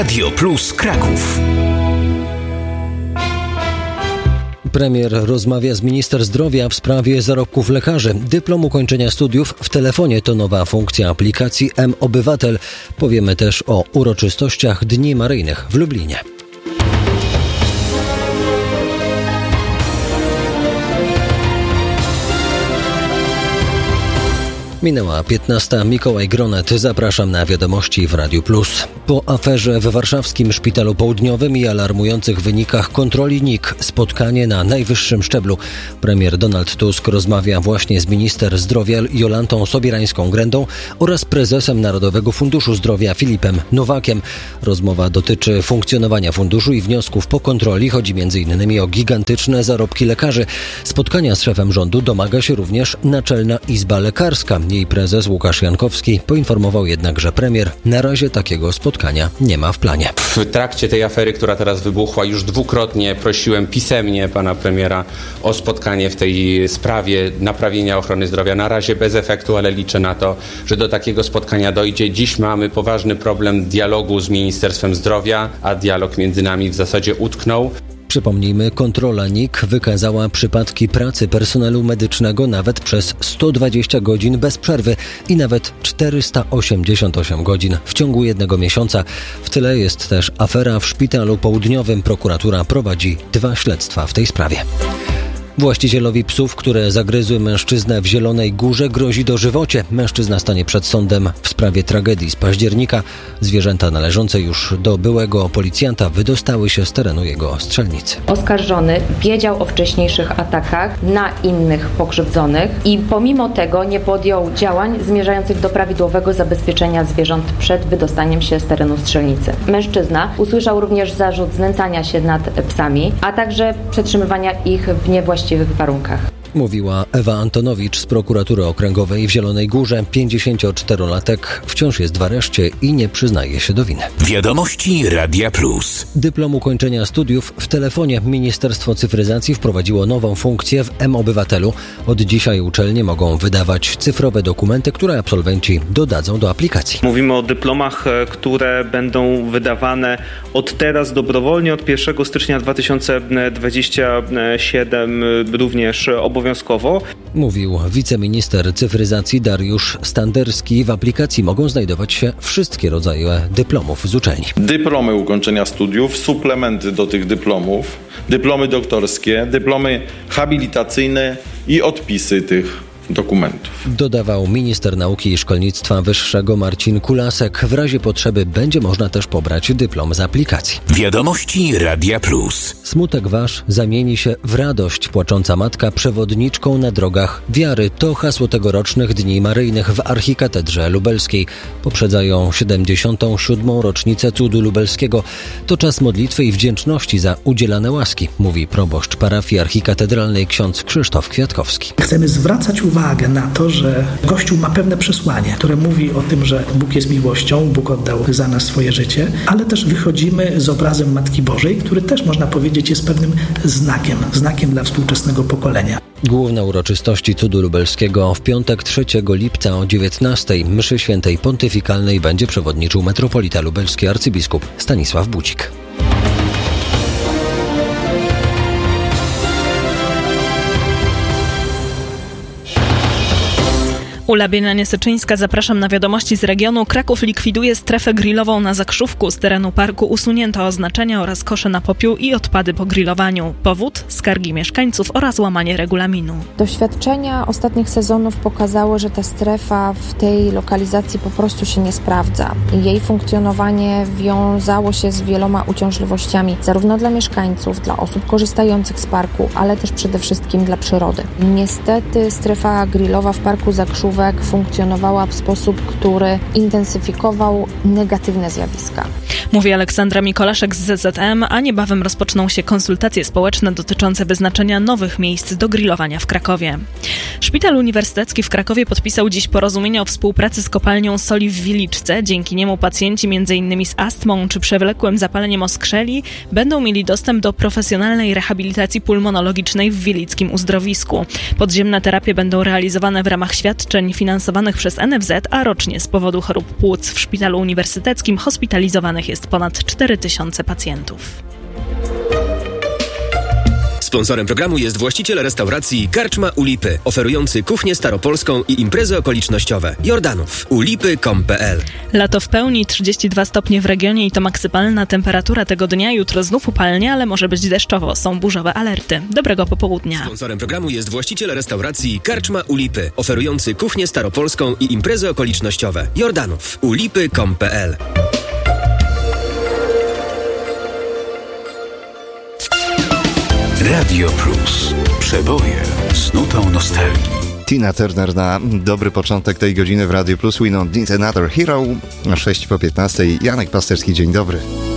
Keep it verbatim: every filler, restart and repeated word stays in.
Radio Plus Kraków. Premier rozmawia z minister zdrowia w sprawie zarobków lekarzy. Dyplom ukończenia studiów w telefonie to nowa funkcja aplikacji M-Obywatel. Powiemy też o uroczystościach Dni Maryjnych w Lublinie. Minęła piętnasta. Mikołaj Gronet. Zapraszam na wiadomości w Radiu Plus. Po aferze w warszawskim Szpitalu Południowym i alarmujących wynikach kontroli N I K spotkanie na najwyższym szczeblu. Premier Donald Tusk rozmawia właśnie z minister zdrowia Jolantą Sobierańską-Grędą oraz prezesem Narodowego Funduszu Zdrowia Filipem Nowakiem. Rozmowa dotyczy funkcjonowania funduszu i wniosków po kontroli. Chodzi między innymi o gigantyczne zarobki lekarzy. Spotkania z szefem rządu domaga się również Naczelna Izba Lekarska. Jej prezes Łukasz Jankowski poinformował jednak, że premier na razie takiego spotkania nie ma w planie. W trakcie tej afery, która teraz wybuchła, już dwukrotnie prosiłem pisemnie pana premiera o spotkanie w tej sprawie naprawienia ochrony zdrowia. Na razie bez efektu, ale liczę na to, że do takiego spotkania dojdzie. Dziś mamy poważny problem dialogu z Ministerstwem Zdrowia, a dialog między nami w zasadzie utknął. Przypomnijmy, kontrola N I K wykazała przypadki pracy personelu medycznego nawet przez sto dwadzieścia godzin bez przerwy i nawet czterysta osiemdziesiąt osiem godzin w ciągu jednego miesiąca. W tyle jest też afera w Szpitalu Południowym. Prokuratura prowadzi dwa śledztwa w tej sprawie. Właścicielowi psów, które zagryzły mężczyznę w Zielonej Górze, grozi dożywocie. Mężczyzna stanie przed sądem w sprawie tragedii z października. Zwierzęta należące już do byłego policjanta wydostały się z terenu jego strzelnicy. Oskarżony wiedział o wcześniejszych atakach na innych pokrzywdzonych i pomimo tego nie podjął działań zmierzających do prawidłowego zabezpieczenia zwierząt przed wydostaniem się z terenu strzelnicy. Mężczyzna usłyszał również zarzut znęcania się nad psami, a także przetrzymywania ich w niewłaściwych w warunkach. Mówiła Ewa Antonowicz z prokuratury okręgowej w Zielonej Górze. pięćdziesięcioczterolatek wciąż jest w areszcie i nie przyznaje się do winy. Wiadomości Radia Plus. Dyplom ukończenia studiów w telefonie. Ministerstwo Cyfryzacji wprowadziło nową funkcję w M-Obywatelu. Od dzisiaj uczelnie mogą wydawać cyfrowe dokumenty, które absolwenci dodadzą do aplikacji. Mówimy o dyplomach, które będą wydawane od teraz dobrowolnie, od pierwszego stycznia dwa tysiące dwudziestego siódmego również obowiązkowo. Obowiązkowo. Mówił wiceminister cyfryzacji Dariusz Standerski. W aplikacji mogą znajdować się wszystkie rodzaje dyplomów z uczelni. Dyplomy ukończenia studiów, suplementy do tych dyplomów, dyplomy doktorskie, dyplomy habilitacyjne i odpisy tych dokumentów. Dodawał minister nauki i szkolnictwa wyższego Marcin Kulasek. W razie potrzeby będzie można też pobrać dyplom z aplikacji. Wiadomości Radia Plus. Smutek wasz zamieni się w radość. Płacząca matka przewodniczką na drogach wiary. To hasło tegorocznych Dni Maryjnych w Archikatedrze Lubelskiej. Poprzedzają siedemdziesiątą siódmą rocznicę cudu lubelskiego. To czas modlitwy i wdzięczności za udzielane łaski, mówi proboszcz parafii archikatedralnej ksiądz Krzysztof Kwiatkowski. Chcemy zwracać uwagę uwagę na to, że Kościół ma pewne przesłanie, które mówi o tym, że Bóg jest miłością, Bóg oddał za nas swoje życie, ale też wychodzimy z obrazem Matki Bożej, który też można powiedzieć jest pewnym znakiem, znakiem dla współczesnego pokolenia. Główne uroczystości cudu lubelskiego w piątek trzeciego lipca o dziewiętnastej. Mszy świętej pontyfikalnej będzie przewodniczył metropolita lubelski arcybiskup Stanisław Budzik. Ula Bienianie-Syczyńska, zapraszam na wiadomości z regionu. Kraków likwiduje strefę grillową na Zakrzówku. Z terenu parku usunięto oznaczenia oraz kosze na popiół i odpady po grillowaniu. Powód? Skargi mieszkańców oraz łamanie regulaminu. Doświadczenia ostatnich sezonów pokazały, że ta strefa w tej lokalizacji po prostu się nie sprawdza. Jej funkcjonowanie wiązało się z wieloma uciążliwościami, zarówno dla mieszkańców, dla osób korzystających z parku, ale też przede wszystkim dla przyrody. Niestety strefa grillowa w parku Zakrzówek funkcjonowała w sposób, który intensyfikował negatywne zjawiska. Mówi Aleksandra Mikolaszek z Z Z M, a niebawem rozpoczną się konsultacje społeczne dotyczące wyznaczenia nowych miejsc do grillowania w Krakowie. Szpital Uniwersytecki w Krakowie podpisał dziś porozumienie o współpracy z kopalnią soli w Wiliczce. Dzięki niemu pacjenci między innymi z astmą czy przewlekłym zapaleniem oskrzeli będą mieli dostęp do profesjonalnej rehabilitacji pulmonologicznej w wilickim uzdrowisku. Podziemne terapie będą realizowane w ramach świadczeń świadczeń finansowanych przez N F Z, a rocznie z powodu chorób płuc w Szpitalu Uniwersyteckim hospitalizowanych jest ponad cztery tysiące pacjentów. Sponsorem programu jest właściciel restauracji Karczma u Lipy, oferujący kuchnię staropolską i imprezy okolicznościowe. Jordanów. ulipy kropka com kropka p l. Lato w pełni, trzydzieści dwa stopnie w regionie i to maksymalna temperatura tego dnia. Jutro znów upalnie, ale może być deszczowo. Są burzowe alerty. Dobrego popołudnia. Sponsorem programu jest właściciel restauracji Karczma u Lipy, oferujący kuchnię staropolską i imprezy okolicznościowe. Jordanów. ulipy kropka com kropka p l. Radio Plus. Przeboje z nutą nostalgii. Tina Turner na dobry początek tej godziny w Radio Plus. We don't need another hero. sześć po piętnastej. Janek Pasterski, dzień dobry.